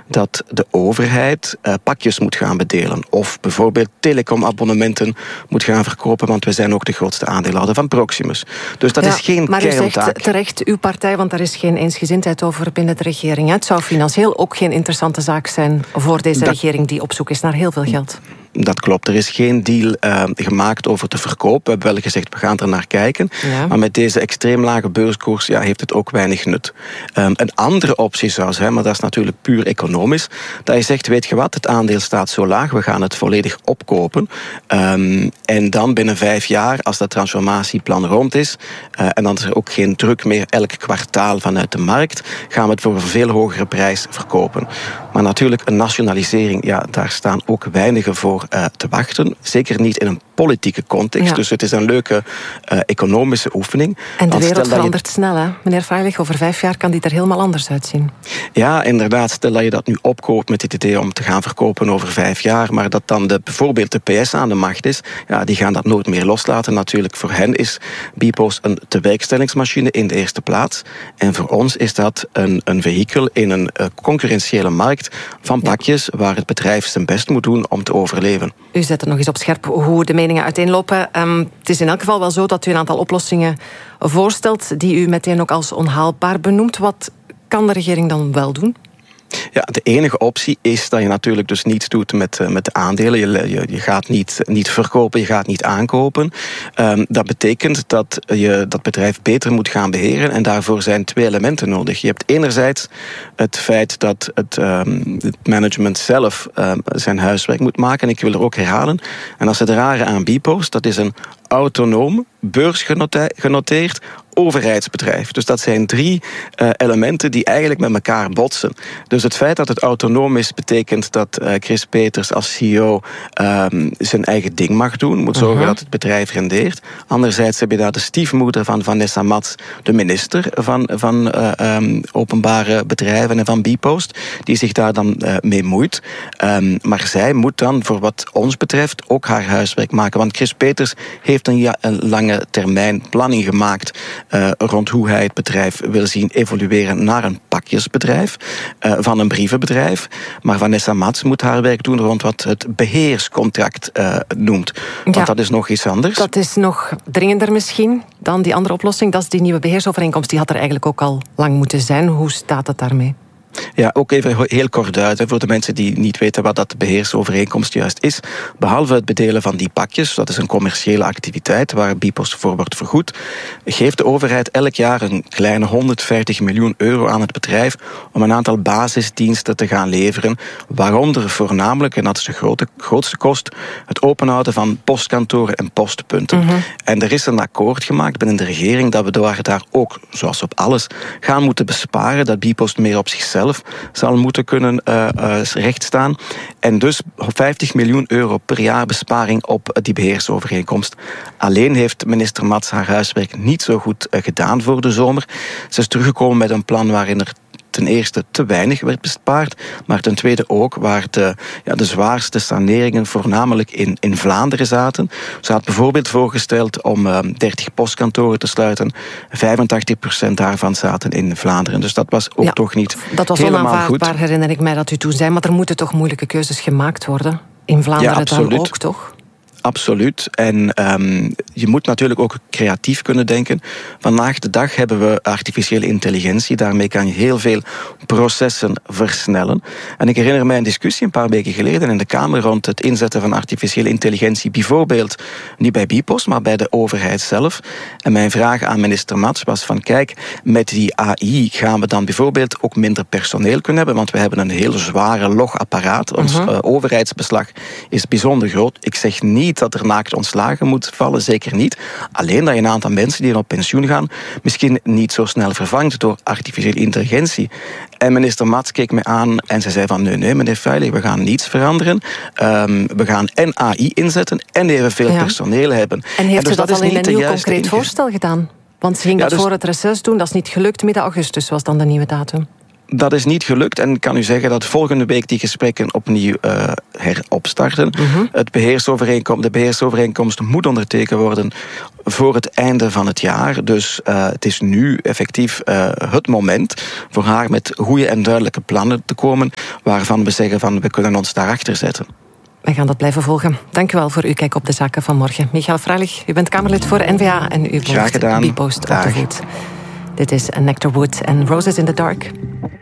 dat de overheid pakjes moet gaan bedelen. Of bijvoorbeeld telecomabonnementen moet gaan verkopen, want we zijn ook de grootste aandeelhouder van Proximus. Dus dat is geen kerntaak. Maar u zegt terecht, uw partij, want daar is geen eensgezindheid over binnen de regering. Het zou financieel ook geen interessante zaak zijn voor deze regering die op zoek is naar heel veel geld. Dat klopt. Er is geen deal gemaakt over de verkoop. We hebben wel gezegd, we gaan er naar kijken. Ja. Maar met deze extreem lage beurskoers heeft het ook weinig nut. Een andere optie zou zijn, maar dat is natuurlijk puur economisch, dat je zegt, weet je wat, het aandeel staat zo laag, we gaan het volledig opkopen. En dan binnen 5 jaar, als dat transformatieplan rond is, en dan is er ook geen druk meer elk kwartaal vanuit de markt, gaan we het voor een veel hogere prijs verkopen. Maar natuurlijk, een nationalisering, daar staan ook weinigen voor te wachten. Zeker niet in een politieke context. Ja. Dus het is een leuke economische oefening. En de wereld verandert snel, hè? Meneer Freilich, over 5 jaar kan die er helemaal anders uitzien. Ja, inderdaad. Stel dat je dat nu opkoopt met het idee om te gaan verkopen over 5 jaar, maar dat dan bijvoorbeeld de PS aan de macht is, die gaan dat nooit meer loslaten. Natuurlijk, voor hen is bpost een tewerkstellingsmachine in de eerste plaats. En voor ons is dat een vehikel in een concurrentiële markt van pakjes waar het bedrijf zijn best moet doen om te overleven. U zet er nog eens op scherp hoe de meningen uiteenlopen. Het is in elk geval wel zo dat u een aantal oplossingen voorstelt die u meteen ook als onhaalbaar benoemt. Wat kan de regering dan wel doen? Ja, de enige optie is dat je natuurlijk dus niets doet met de aandelen. Je gaat niet verkopen, je gaat niet aankopen. Dat betekent dat je dat bedrijf beter moet gaan beheren. En daarvoor zijn 2 elementen nodig. Je hebt enerzijds het feit dat het management zelf zijn huiswerk moet maken. En ik wil er ook herhalen. En dat is het rare aan bpost. Dat is een autonoom, beursgenoteerd overheidsbedrijf. Dus dat zijn 3 elementen die eigenlijk met elkaar botsen. Dus het feit dat het autonoom is, betekent dat Chris Peters als CEO zijn eigen ding mag doen, moet zorgen dat het bedrijf rendeert. Anderzijds heb je daar de stiefmoeder van Vanessa Mats, de minister van openbare bedrijven en van bpost, die zich daar dan mee moeit. Maar zij moet dan, voor wat ons betreft, ook haar huiswerk maken. Want Chris Peters heeft een lange termijn planning gemaakt rond hoe hij het bedrijf wil zien evolueren naar een pakjesbedrijf, van een brievenbedrijf. Maar Vanessa Mats moet haar werk doen rond wat het beheerscontract noemt. Want dat is nog iets anders. Dat is nog dringender misschien dan die andere oplossing. Dat is die nieuwe beheersovereenkomst. Die had er eigenlijk ook al lang moeten zijn. Hoe staat het daarmee? Ja, ook even heel kort uit, voor de mensen die niet weten wat dat beheersovereenkomst juist is. Behalve het bedelen van die pakjes, dat is een commerciële activiteit waar bpost voor wordt vergoed, geeft de overheid elk jaar een kleine 150 miljoen euro aan het bedrijf om een aantal basisdiensten te gaan leveren, waaronder voornamelijk, en dat is de grootste kost, het openhouden van postkantoren en postpunten. En er is een akkoord gemaakt binnen de regering dat we daar ook, zoals op alles, gaan moeten besparen, dat bpost meer op zichzelf zal moeten kunnen rechtstaan. En dus 50 miljoen euro per jaar besparing op die beheersovereenkomst. Alleen heeft minister Mats haar huiswerk niet zo goed gedaan voor de zomer. Ze is teruggekomen met een plan waarin er ten eerste te weinig werd bespaard, maar ten tweede ook waar de zwaarste saneringen voornamelijk in Vlaanderen zaten. Ze had bijvoorbeeld voorgesteld om 30 postkantoren te sluiten. 85% daarvan zaten in Vlaanderen. Dus dat was ook toch niet helemaal goed. Dat was onaanvaardbaar, herinner ik mij dat u toen zei. Maar er moeten toch moeilijke keuzes gemaakt worden? In Vlaanderen dan ook, toch? Absoluut. En je moet natuurlijk ook creatief kunnen denken. Vandaag de dag hebben we artificiële intelligentie. Daarmee kan je heel veel processen versnellen. En ik herinner mij een discussie een paar weken geleden in de Kamer rond het inzetten van artificiële intelligentie. Bijvoorbeeld niet bij bpost, maar bij de overheid zelf. En mijn vraag aan minister Mats was van kijk, met die AI gaan we dan bijvoorbeeld ook minder personeel kunnen hebben, want we hebben een heel zware logapparaat. Ons overheidsbeslag is bijzonder groot. Ik zeg niet dat er naakt ontslagen moet vallen, zeker niet. Alleen dat je een aantal mensen die op pensioen gaan misschien niet zo snel vervangt door artificiële intelligentie. En minister Mats keek me aan en ze zei van nee, meneer Freilich, we gaan niets veranderen. We gaan en AI inzetten en evenveel personeel hebben. En heeft u dat al in een nieuw concreet voorstel gedaan? Want ze ging dat voor het reces doen, dat is niet gelukt. Midden augustus was dan de nieuwe datum. Dat is niet gelukt en ik kan u zeggen dat volgende week die gesprekken opnieuw heropstarten. De beheersovereenkomst moet ondertekend worden voor het einde van het jaar. Dus het is nu effectief het moment voor haar met goede en duidelijke plannen te komen waarvan we zeggen van we kunnen ons daarachter zetten. We gaan dat blijven volgen. Dank u wel voor uw kijk op de zaken van morgen. Michael Freilich, u bent Kamerlid voor N-VA en u volgt Bpost op de voet. Dit is Nectar Wood en Roses in the Dark.